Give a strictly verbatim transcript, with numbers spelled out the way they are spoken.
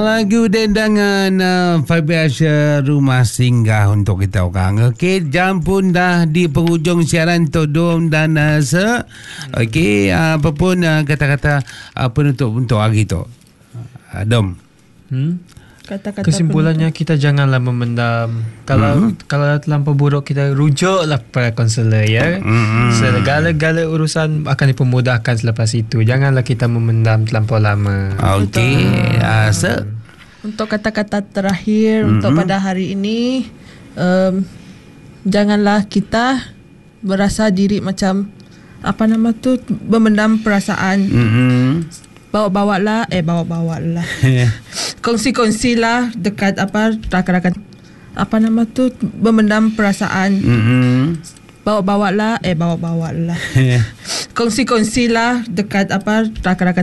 Lagu dendangan uh, Fabiasha Rumah Singgah untuk kita orang. Okey, jam pun dah di penghujung siaran Todom dan Nasa. Okey, uh, apa pun uh, kata-kata uh, penutup untuk hari tu. Uh, Dom. Hmm? Kata-kata Kesimpulannya penutup. Kita janganlah memendam. Kalau mm-hmm. kalau terlampau buruk, kita rujuklah pada konselor ya. Mm-hmm. Segala-gala urusan akan dipermudahkan selepas itu. Janganlah kita memendam terlampau lama. Okey, uh, so untuk kata-kata terakhir mm-hmm. untuk pada hari ini, um, janganlah kita berasa diri macam apa nama tu, memendam perasaan. Mm-hmm. Bawa-bawalah eh bawa-bawalah. Kongsi-kongsilah dekat apa rakan-rakan apa nama tu, memendam perasaan. Mm-hmm. Bawa-bawalah eh bawa-bawalah. Kongsi-kongsilah dekat apa rakan-rakan